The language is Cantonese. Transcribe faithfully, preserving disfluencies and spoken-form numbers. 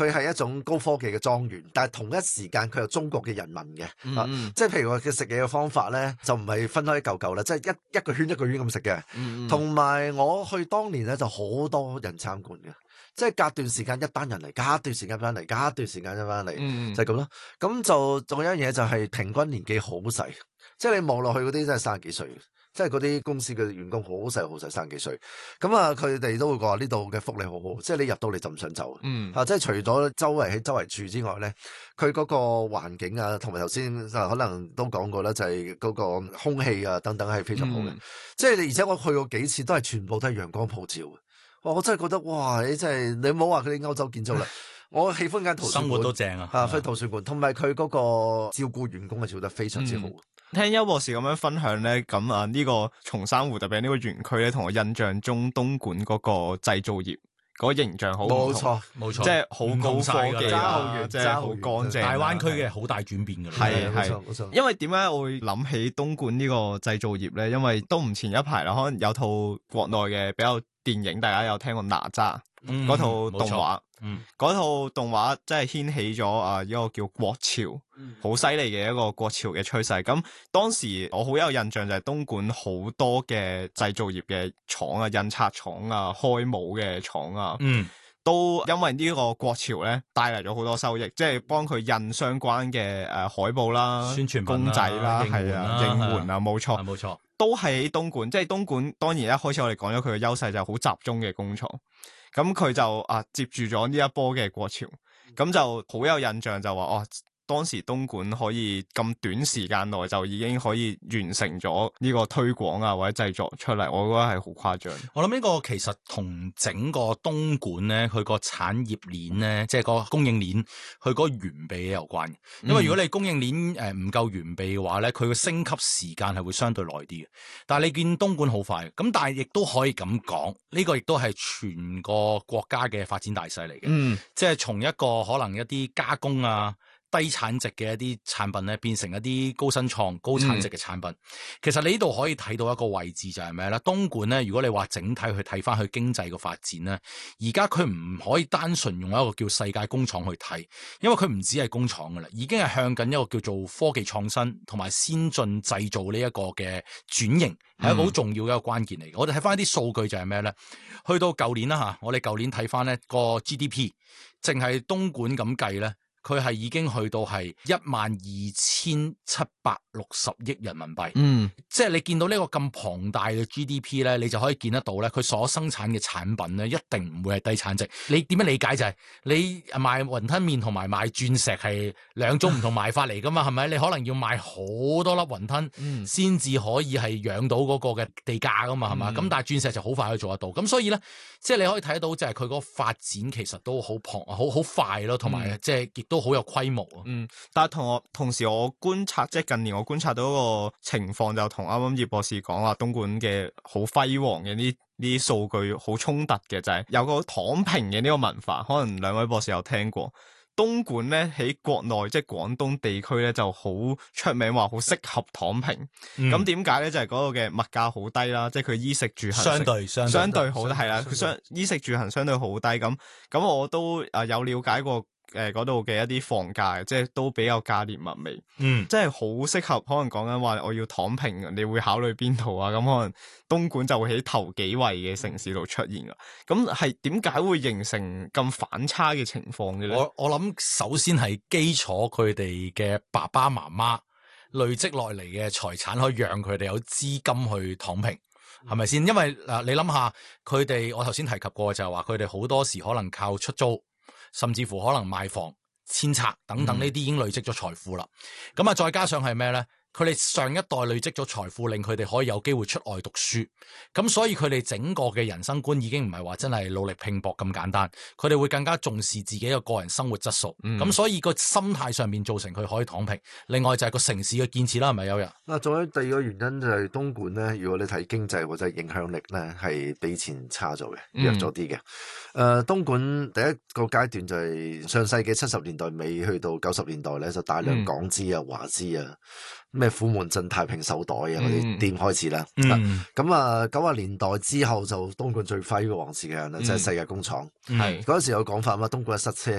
佢係一種高科技嘅莊園，但係同一時間佢有中國嘅人民嘅， 嗯啊嗯即係譬如話佢食嘢嘅方法咧，就唔係分開一嚿嚿啦，即係一一個圈一個圈咁食嘅。 嗯嗯同埋我去當年咧就好多人參觀嘅，即係隔段時間一班人嚟，隔段時間翻嚟，隔段時間一翻嚟， 嗯就係咁咯。咁就仲有一樣嘢就係平均年紀好細，即係你望落去嗰啲真係三十幾歲。即係嗰啲公司嘅員工好細好細，三十幾歲，咁啊佢哋都會講呢度嘅福利好好，即係你入到嚟就唔想走， 嗯啊即係除咗周圍喺周圍住之外咧，佢嗰個環境啊，同埋頭先可能都講過啦，就係嗰個空氣啊等等係非常好嘅， 嗯即係而且我去過幾次都係全部都係陽光普照嘅，哇我真係覺得哇你真係你唔好話佢啲歐洲建築啦。我喜歡間圖書館， 生活都正啊！ 啊，去圖書館，同埋佢嗰個照顧員工係做得非常之好。 嗯聽邱博士咁樣分享咧，咁啊呢個松山湖特別呢個園區咧，同我印象中東莞嗰個製造業嗰個形象好唔同， 冇錯， 冇錯， 即係好高科技爭好啊， 遠即係好乾淨啊。 大灣區嘅好大轉變㗎啦。 係係冇錯冇錯。 因為點解我會諗起東莞呢個製造業咧？因為都唔前一排啦，可能有套國內嘅比較電影，大家有聽過哪吒嗰、 嗯套動畫。 嗯， 嗰套動畫真係掀起咗啊一個叫國潮，好犀利嘅一個國潮嘅趨勢。咁當時我好有印象就係東莞好多嘅製造業嘅廠啊、印刷廠啊、開模嘅廠啊， 嗯， 都因為呢個國潮咧帶嚟咗好多收益，即係幫佢印相關嘅誒海報啦、 宣傳品啦公仔啦、 應援係啊、 啦應援啊，冇錯係。冇錯。 都係喺東莞，即係東莞。當然一開始我哋講咗佢嘅優勢就係好集中嘅工廠，咁佢就啊接住咗呢一波嘅國潮，咁就好有印象就話哦。當時東莞可以咁短時間內就已經可以完成咗呢個推廣啊或者製作出嚟，我覺得係好誇張。 我諗呢個其實同整個東莞咧，佢個產業鏈咧，即係個供應鏈，佢嗰個完備有關嘅。因為如果你供應鏈誒唔夠完備嘅話咧，佢個升級時間係會相對耐啲嘅。但係你見東莞好快，咁但係亦都可以咁講，呢個亦都係全個國家嘅發展大勢嚟嘅。 嗯， 即係從一個可能一啲加工啊。低產值嘅一啲產品咧，變成一啲高新創、高產值嘅產品。嗯、其實你呢度可以睇到一個位置就係咩咧？東莞咧，如果你話整體去睇翻佢經濟嘅發展咧，而家佢唔可以單純用一個叫世界工廠去睇，因為佢唔止係工廠噶啦，已經係向緊一個叫做科技創新同埋先進製造呢一個嘅轉型，係一個好重要嘅一個關鍵嚟嘅。我哋睇翻一啲數據就係咩咧？去到舊年啦嚇，我哋舊年睇翻咧個 G D P，淨係東莞咁計咧。佢係已經去到係一萬二千七百六十億人民幣， 嗯，即係你見到呢個咁龐大嘅 G D P 咧，你就可以見得到咧，佢所生產嘅產品咧，一定唔會係低產值。你點樣理解就係、是、你賣雲吞麵同埋賣鑽石係兩種唔同賣法嚟噶嘛？係咪？你可能要賣好多粒雲吞，先至、嗯、可以係養到嗰個嘅地價噶嘛？係嘛？咁、嗯、但係鑽石就好快可以做得到。咁所以咧，即係你可以睇得到就係佢嗰個發展其實都好龐好好快咯，同埋即係亦都好有規模啊。 嗯，但係同我同時我觀察，即係近年我觀察到個情況，就同啱啱葉博士講話，東莞嘅好輝煌嘅呢呢啲數據好衝突嘅，就係、是、有個躺平嘅呢個文化，可能兩位博士有聽過。東莞咧喺國內即係廣東地區咧就好出名，話好適合躺平。咁點解咧？就係、是、嗰個嘅物價好低啦，即係佢衣食住行相對相對相對好係啦，佢相衣食住行相對好低。咁咁我都啊有了解過。誒，嗰度嘅一啲房價，即係都比較價廉物美， 嗯， 即係好適合。可能講緊話我要躺平，你會考慮邊度啊？咁可能東莞就會喺頭幾位嘅城市度出現噶。咁係點解會形成咁反差嘅情況嘅咧？ 我我諗首先係基礎，佢哋嘅爸爸媽媽累積落嚟嘅財產，可以讓佢哋有資金去躺平，係咪先？因為嗱，你諗下，佢哋我頭先提及過就係話，佢哋好多時可能靠出租。甚至乎可能賣房、遷拆等等呢啲已經累積咗財富啦。咁啊、嗯，再加上係咩咧？佢哋上一代累積咗財富，令佢哋可以有機會出外讀書。咁所以佢哋整個嘅人生觀已經唔係話真係努力拼搏咁簡單。佢哋會更加重視自己嘅個人生活質素。咁、嗯、所以個心態上面造成佢可以躺平。另外就係個城市嘅建設啦，係咪有人？ 嗱，仲有第二個原因就係東莞咧，如果你睇經濟或者影響力咧，係比以前差咗嘅，弱咗啲嘅。誒、嗯呃，東莞第一個階段就係上世紀七十年代尾去到九十年代咧，就大量港資啊、華資啊。咩虎門鎮、太平手袋啊嗰啲店開始啦，咁啊九十年代之後就東莞最輝煌時間啦，即係世界工廠。係嗰陣時有講法嘛，東莞一塞車